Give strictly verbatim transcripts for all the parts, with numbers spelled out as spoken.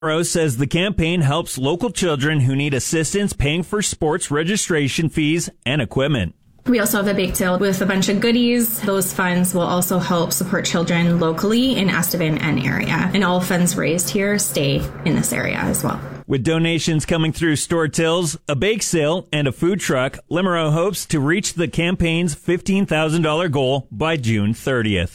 Rose says the campaign helps local children who need assistance paying for sports registration fees and equipment. We also have a bake sale with a bunch of goodies. Those funds will also help support children locally in Estevan and area. And all funds raised here stay in this area as well. With donations coming through store tills, a bake sale, and a food truck, Limereau hopes to reach the campaign's fifteen thousand dollars goal by June thirtieth.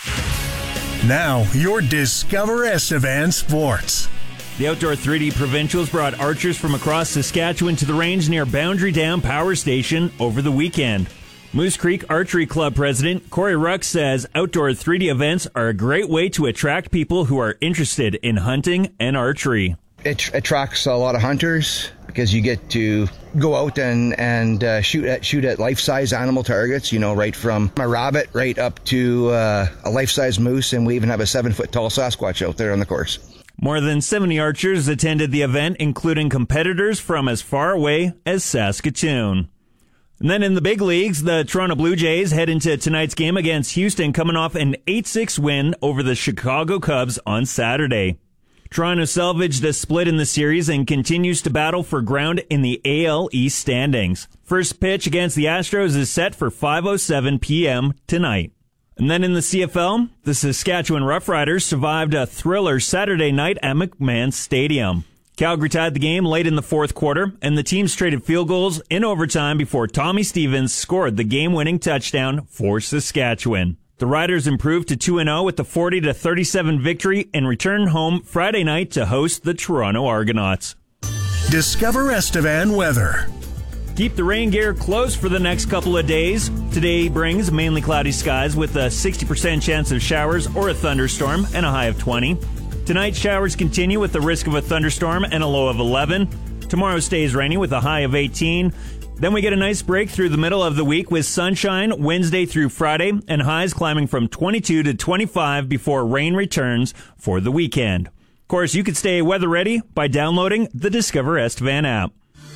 Now, your Discover Estevan Sports. The Outdoor three D Provincials brought archers from across Saskatchewan to the range near Boundary Dam Power Station over the weekend. Moose Creek Archery Club President Corey Ruck says outdoor three D events are a great way to attract people who are interested in hunting and archery. It attracts a lot of hunters because you get to go out and, and uh, shoot at shoot at life-size animal targets, you know, right from a rabbit right up to uh, a life-size moose, and we even have a seven-foot-tall Sasquatch out there on the course. More than seventy archers attended the event, including competitors from as far away as Saskatoon. And then in the big leagues, the Toronto Blue Jays head into tonight's game against Houston, coming off an eight six win over the Chicago Cubs on Saturday. Toronto salvaged a split in the series and continues to battle for ground in the A L East standings. First pitch against the Astros is set for five oh seven p.m. tonight. And then in the C F L, the Saskatchewan Roughriders survived a thriller Saturday night at McMahon Stadium. Calgary tied the game late in the fourth quarter, and the teams traded field goals in overtime before Tommy Stevens scored the game-winning touchdown for Saskatchewan. The Riders improved to two and oh with the forty to thirty-seven victory and returned home Friday night to host the Toronto Argonauts. Discover Estevan weather. Keep the rain gear close for the next couple of days. Today brings mainly cloudy skies with a sixty percent chance of showers or a thunderstorm and a high of twenty. Tonight, showers continue with the risk of a thunderstorm and a low of eleven. Tomorrow stays rainy with a high of eighteen. Then we get a nice break through the middle of the week with sunshine Wednesday through Friday and highs climbing from twenty-two to twenty-five before rain returns for the weekend. Of course, you can stay weather ready by downloading the Discover Estevan app.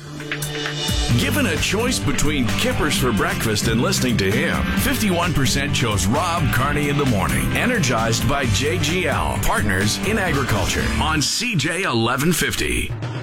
Given a choice between Kippers for breakfast and listening to him, fifty-one percent chose Rob Carney in the morning. Energized by J G L, Partners in Agriculture on C J eleven fifty.